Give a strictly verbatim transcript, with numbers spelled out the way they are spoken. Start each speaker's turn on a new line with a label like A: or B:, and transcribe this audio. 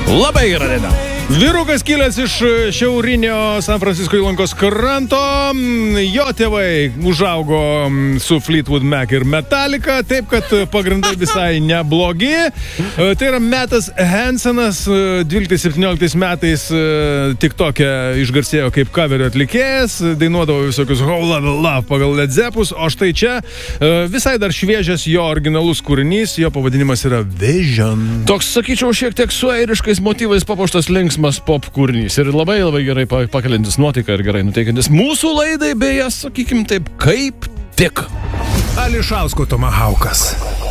A: Labai gera diena.
B: Vyrukas kilęs iš šiaurinio San Francisko įlankos kranto, jo tėvai užaugo su Fleetwood Mac ir Metallica, taip kad pagrindai visai neblogi. Tai yra Mattas Hansenas, dvyliktais septynioliktais metais TikTok'e išgarsėjo kaip coverio atlikėjas, dainuodavo visokius Whole Lotta Love pagal Led Zeppus, o štai čia visai dar šviežias jo originalus kūrinys, jo pavadinimas yra Vision.
A: Toks, sakyčiau, šiek tiek su airiškais motyvais papuoštas linksmas pop kūrinys ir labai labai gerai pakeliantis nuotaiką ir gerai nuteikiantis mūsų laidai, beje, sakykim taip, kaip tik.
B: Ališausko Tomahaukas.